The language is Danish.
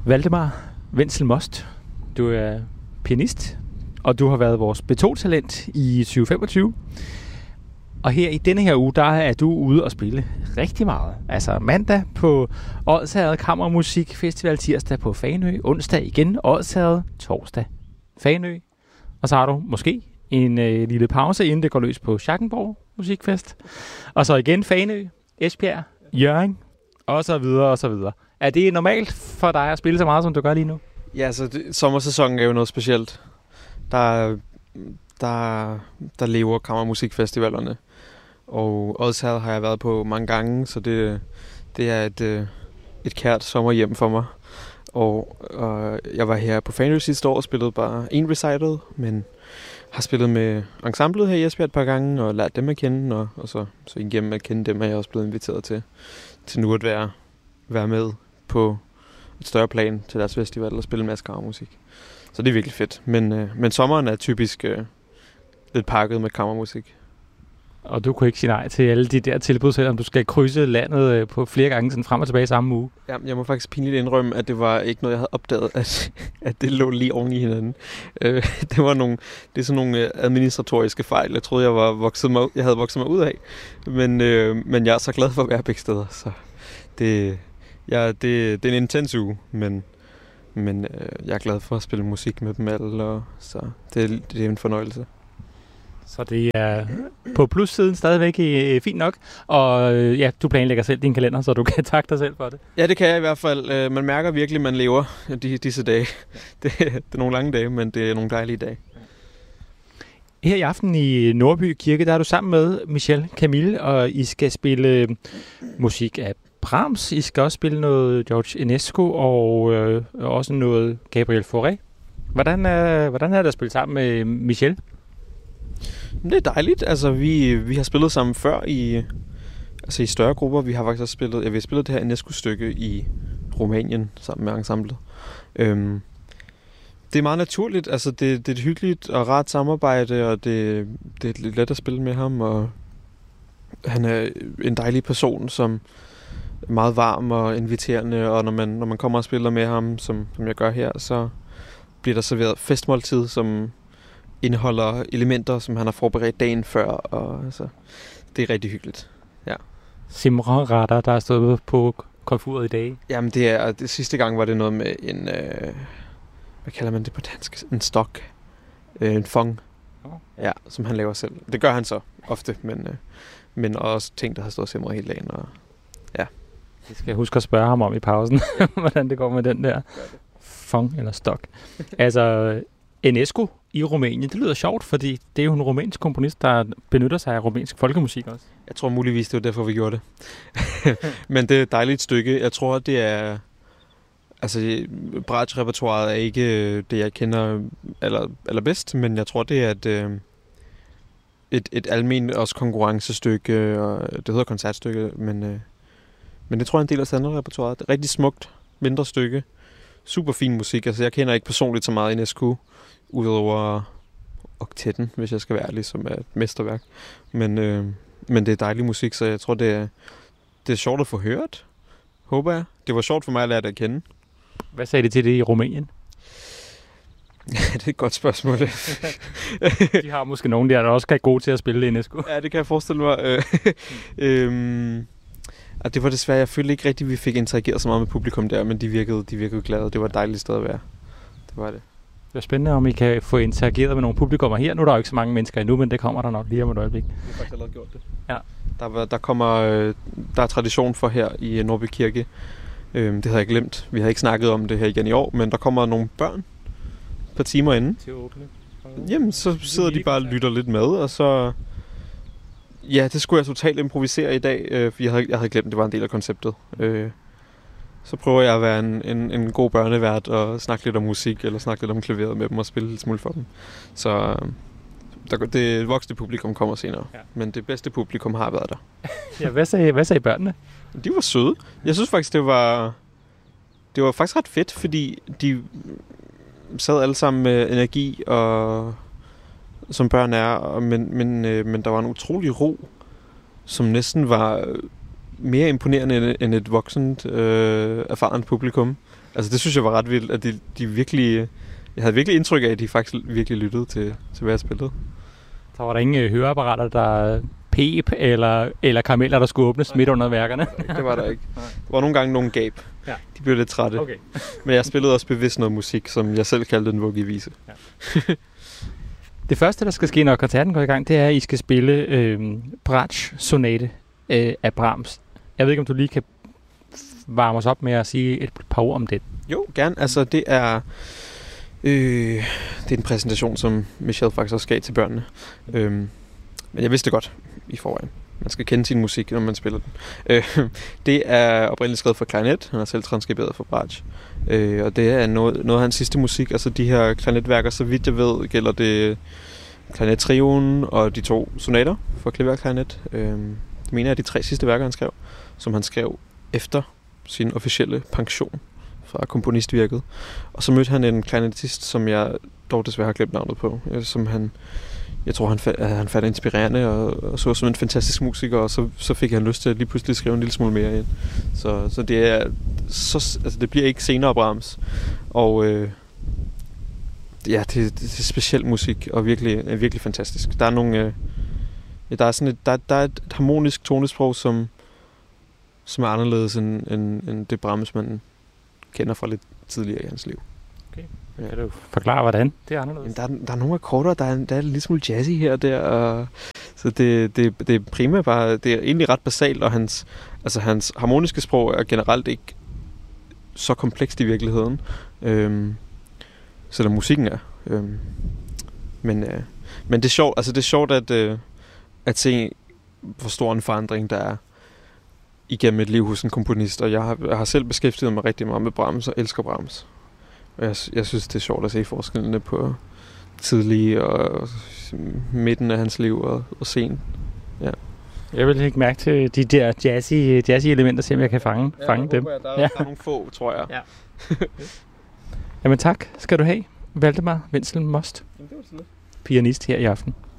Valdemar Wenzel Most. Du er pianist, og du har været vores B2-talent i 2025. Og her i denne her uge, der er du ude og spille rigtig meget. Altså mandag på Odsherred Kammermusik Festival, tirsdag på Fanø, onsdag igen Odsherred, torsdag Fanø. Og så har du måske en lille pause, inden det går løs på Schackenborg Musikfest. Og så igen Fanø, Esbjerg, Hjørring, og så videre, og så videre. Er det normalt for dig at spille så meget, som du gør lige nu? Ja, så sommersæsonen er jo noget specielt. Der lever kammermusikfestivalerne. Og Odsherred har jeg været på mange gange, så det er et kært sommerhjem for mig. Og jeg var her på Fanø sidste år og spillede bare en recital, men har spillet med ensemblet her i Esbjerg et par gange og lært dem at kende, og så igennem at kende dem er jeg også blevet inviteret til nu at være med på et større plan til deres festival og spille en masse kammermusik. Så det er virkelig fedt. Men sommeren er typisk lidt pakket med kammermusik. Og du kunne ikke sige nej til alle de der tilbud, selvom du skal krydse landet på flere gange sådan frem og tilbage samme uge? Ja, jeg må faktisk pinligt indrømme, at det var ikke noget, jeg havde opdaget, at det lå lige oven i hinanden. Det er sådan nogle administratoriske fejl. Jeg troede, jeg havde vokset mig ud af. Men jeg er så glad for at være begge steder. Så det er en intens uge, men jeg er glad for at spille musik med dem alle, og så det er en fornøjelse. Så det er på plussiden stadigvæk fint nok, og ja, du planlægger selv din kalender, så du kan takke dig selv for det. Ja, det kan jeg i hvert fald. Man mærker virkelig, at man lever disse dage. Det er nogle lange dage, men det er nogle dejlige dage. Her i aften i Nordby Kirke, der er du sammen med Michel Camille, og I skal spille musik af Brahms. I skal også spille noget George Enescu og også noget Gabriel Fauré. Hvordan er det at spille sammen med Michel? Det er dejligt. Altså, vi har spillet sammen før i større grupper. Vi har faktisk også spillet det her Enescu-stykke i Rumænien sammen med ensemblet. Det er meget naturligt. Altså, det er et hyggeligt og rart samarbejde, og det er lidt let at spille med ham. Og han er en dejlig person, som er meget varm og inviterende. Og når man kommer og spiller med ham, som jeg gør her, så bliver der serveret festmåltid, som indeholder elementer, som han har forberedt dagen før, og altså, det er rigtig hyggeligt. Ja. Simra-retter, der er stået på komfuret i dag. Jamen, det sidste gang var det noget med en, hvad kalder man det på dansk? En stok. En fong. Ja, som han laver selv. Det gør han så ofte, men også ting, der har stået simret hele dagen. Og, ja. Jeg skal huske at spørge ham om i pausen, hvordan det går med den der fong eller stok. Altså, Enescu i Rumænien, det lyder sjovt, fordi det er jo en rumænsk komponist, der benytter sig af rumænsk folkemusik også. Jeg tror muligvis, det var derfor, vi gjorde det. Men det er et dejligt stykke. Jeg tror, det er... Altså, bratsch-repertoiret er ikke det, jeg kender allerbedst, men jeg tror, det er et almen også konkurrencestykke, og det hedder koncertstykke, men det tror jeg er en del af standardrepertoiret. Det er rigtig smukt, mindre stykke. Super fin musik. Altså, jeg kender ikke personligt så meget Enescu, udover oktetten, hvis jeg skal være ærlig, som er et mesterværk. Men det er dejlig musik, så jeg tror, det er sjovt at få hørt, håber jeg. Det var sjovt for mig at lære det at kende. Hvad sagde det til det i Rumænien? Det er et godt spørgsmål. De har måske nogen der også er gode til at spille Enescu. Ja, det kan jeg forestille mig. Og det var desværre, jeg følte ikke rigtigt, at vi fik interageret så meget med publikum der, men de virkede glade. Det var et dejligt sted at være. Det var det. Det er spændende, om I kan få interageret med nogle publikummer her. Nu er der jo ikke så mange mennesker endnu, men det kommer der nok lige om et øjeblik. Vi har faktisk allerede gjort det. Ja. Der er tradition for her i Nordby Kirke. Det havde jeg glemt. Vi havde ikke snakket om det her igen i år, men der kommer nogle børn et par timer inden. Jamen, så sidder de bare og lytter lidt med, og så... Ja, det skulle jeg totalt improvisere i dag, for jeg havde glemt, det var en del af konceptet. Så prøver jeg at være en god børnevært og snakke lidt om musik, eller snakke lidt om klaveret med dem og spille lidt smule for dem. Så det voksne publikum kommer senere, ja. Men det bedste publikum har været der. Ja, hvad sagde børnene? De var søde. Jeg synes faktisk, det var faktisk ret fedt, fordi de sad alle sammen med energi, og som børn er, men der var en utrolig ro, som næsten var mere imponerende end et voksent, erfarent publikum. Altså det synes jeg var ret vildt, at de virkelig... Jeg havde virkelig indtryk af, at de faktisk virkelig lyttede til hvad jeg spillede. Så var der ingen høreapparater, der pep eller karameller, der skulle åbnes midt under værkerne? Det var der ikke. Der var nogle gange nogle gab. Ja. De blev lidt trætte. Okay. Men jeg spillede også bevidst noget musik, som jeg selv kaldte en vugge-vise. Ja. Det første, der skal ske, når koncerten går i gang, det er, at I skal spille Brach-sonate af Brahms. Jeg ved ikke, om du lige kan varme os op med at sige et par ord om det. Jo, gerne. Altså, det er en præsentation, som Michel faktisk også gav til børnene. Men jeg vidste det godt i forvejen. Man skal kende sin musik, når man spiller den. Det er oprindeligt skrevet for klarinet. Han har selv transkriberet for Brach. Og det er noget af hans sidste musik. Altså de her klarinetværker, så vidt jeg ved, gælder det klarinettrioen og de 2 sonater for klaver og klarinet. Det mener jeg er de 3 sidste værker, han skrev, som han skrev efter sin officielle pension fra komponistvirket. Og så mødte han en klarinetist, som jeg dog desværre har glemt navnet på, som jeg tror, han fandt inspirerende og så som en fantastisk musiker, og så fik han lyst til at lige pludselig skrive en lille smule mere ind. Så det er altså det bliver ikke senere Brahms. Og det er speciel musik og virkelig fantastisk. Der er nogle der er et harmonisk tonesprog, som er anderledes end det Brahms man kender fra lidt tidligere i hans liv. Okay. Kan du forklare, hvordan det er anderledes? Der er nogle akkorder, der er lidt smule jazzy her og der, og så det er primært bare, det er egentlig ret basalt, og hans harmoniske sprog er generelt ikke så komplekst i virkeligheden, selvom musikken er. Men det er sjovt, altså det er sjovt at se, hvor stor en forandring der er igennem et liv hos en komponist, og jeg har selv beskæftiget mig rigtig meget med Brahms og elsker Brahms. Og jeg synes, det er sjovt at se forskellene på tidlige og midten af hans liv og sen. Ja. Jeg vil ikke mærke til de der jazzy elementer, se om jeg kan fange dem. Der er nogle få, tror jeg. Ja. Jamen tak skal du have, Valdemar Wenzel Most, Jamen, det var så lidt. pianist her i aften.